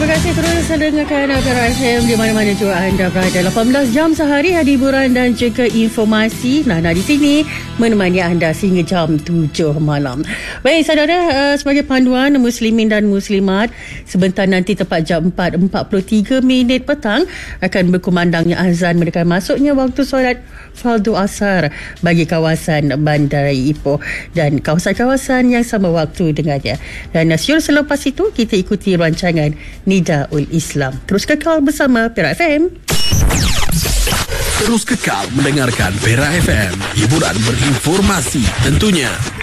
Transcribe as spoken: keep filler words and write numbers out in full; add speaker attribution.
Speaker 1: Terima kasih terus dengarkan Perak F M di mana-mana juga anda berada. lapan belas jam sehari hiburan dan juga informasi. Nana di sini menemani anda sehingga jam tujuh malam. Baik saudara, uh, sebagai panduan muslimin dan muslimat, sebentar nanti tepat jam empat empat puluh tiga minit petang akan berkumandangnya azan mendekati masuknya waktu solat fardu asar bagi kawasan Bandaraya Ipoh dan kawasan-kawasan yang sama waktu dengannya. Dan syur selepas itu kita ikuti rancangan Nidaul Islam. Terus kekal bersama Perak F M.
Speaker 2: Terus kekal mendengarkan Perak F M, hiburan berinformasi tentunya.